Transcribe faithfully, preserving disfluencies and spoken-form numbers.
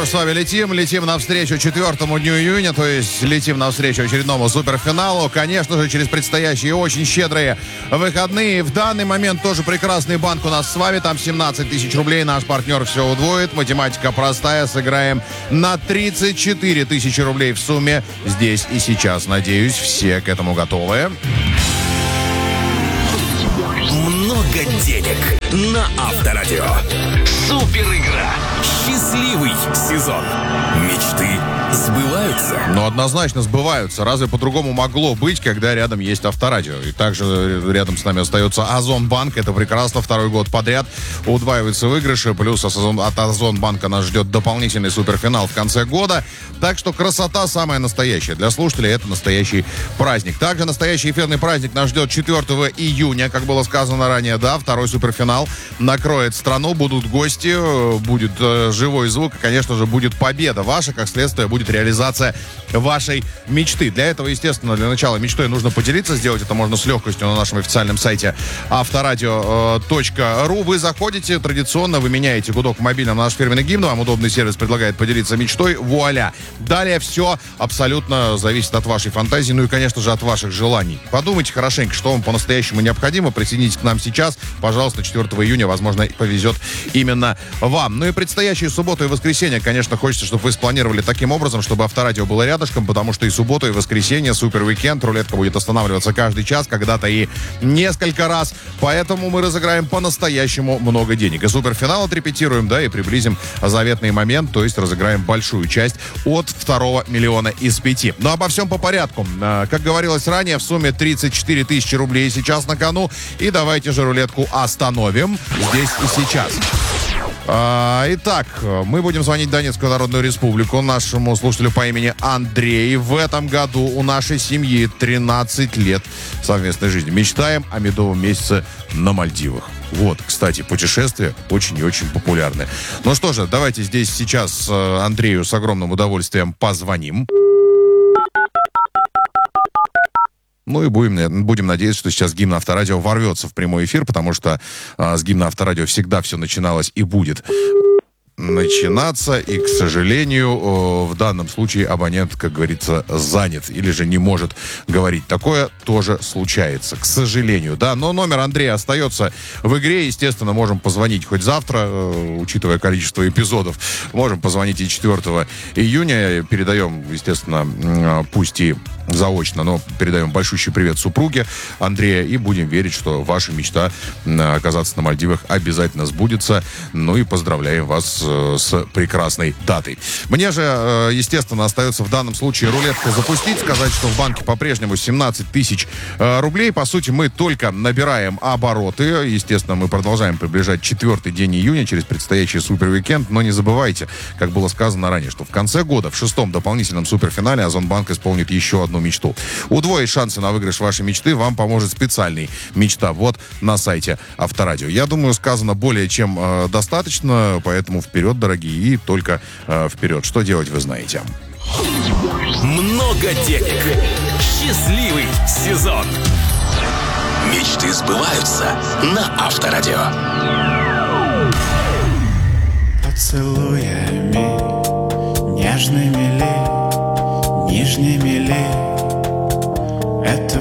что ж, с вами летим. Летим навстречу четвертому дню июня, то есть летим навстречу очередному суперфиналу. Конечно же, через предстоящие очень щедрые выходные. В данный момент тоже прекрасный банк у нас с вами. Там семнадцать тысяч рублей. Наш партнер все удвоит. Математика простая. Сыграем на тридцать четыре тысячи рублей в сумме здесь и сейчас. Надеюсь, все к этому готовы. Много денег на Авторадио. Супер игра. Счастливый сезон. Мечты сбываются. Ну, однозначно сбываются. Разве по-другому могло быть, когда рядом есть Авторадио? И также рядом с нами остается Озонбанк. Это прекрасно. Второй год подряд удваиваются выигрыши. Плюс от Озонбанка нас ждет дополнительный суперфинал в конце года. Так что красота самая настоящая. Для слушателей это настоящий праздник. Также настоящий эфирный праздник нас ждет четвертого июня, как было сказано ранее. Да, второй суперфинал накроет страну. Будут гости, будет э, живой звук. И, конечно же, будет победа ваша. Как следствие, будет реализация вашей мечты. Для этого, естественно, для начала мечтой нужно поделиться. Сделать это можно с легкостью на нашем официальном сайте авторадио точка ру. Вы заходите, традиционно вы меняете гудок в мобильном на наш фирменный гимн. Вам удобный сервис предлагает поделиться мечтой. Вуаля! Далее все абсолютно зависит от вашей фантазии, ну и, конечно же, от ваших желаний. Подумайте хорошенько, что вам по-настоящему необходимо. Присоединитесь к нам сейчас. Пожалуйста, четвертого июня, возможно, повезет именно вам. Ну и предстоящие субботу и воскресенье, конечно, хочется, чтобы вы спланировали таким образом, чтобы Авторадио было рядышком, потому что и суббота, и воскресенье, супер уикенд, рулетка будет останавливаться каждый час, когда-то и несколько раз. Поэтому мы разыграем по-настоящему много денег. И суперфинал отрепетируем, да, и приблизим заветный момент, то есть разыграем большую часть от второго миллиона из пяти. Но обо всем по порядку. Как говорилось ранее, в сумме тридцать четыре тысячи рублей сейчас на кону. И давайте же рулетку остановим здесь и сейчас. Итак, мы будем звонить в Донецкую Народную Республику нашему слушателю по имени Андрей. В этом году у нашей семьи тринадцать лет совместной жизни. Мечтаем о медовом месяце на Мальдивах. Вот, кстати, путешествия очень и очень популярны. Ну что же, давайте здесь сейчас Андрею с огромным удовольствием позвоним. Ну и будем, будем надеяться, что сейчас гимн Авторадио ворвется в прямой эфир, потому что а, с гимна Авторадио всегда все начиналось и будет начинаться, и, к сожалению, в данном случае абонент, как говорится, занят или же не может говорить. Такое тоже случается, к сожалению, да. Но номер Андрея остается в игре. Естественно, можем позвонить хоть завтра, учитывая количество эпизодов. Можем позвонить и четвертого июня. Передаем, естественно, пусть и заочно, но передаем большущий привет супруге Андрея и будем верить, что ваша мечта оказаться на Мальдивах обязательно сбудется. Ну и поздравляем вас с прекрасной датой. Мне же, естественно, остается в данном случае рулетку запустить, сказать, что в банке по-прежнему семнадцать тысяч рублей. По сути, мы только набираем обороты. Естественно, мы продолжаем приближать четвертый день июня через предстоящий супервикенд. Но не забывайте, как было сказано ранее, что в конце года, в шестом дополнительном суперфинале, Озонбанк исполнит еще одну мечту. Удвоить шансы на выигрыш вашей мечты вам поможет специальный мечта-вот на сайте Авторадио. Я думаю, сказано более чем э, достаточно, поэтому вперед, дорогие, и только э, вперед. Что делать, вы знаете. Много денег. Счастливый сезон. Мечты сбываются на Авторадио. Поцелуями нежными ли, нежными ли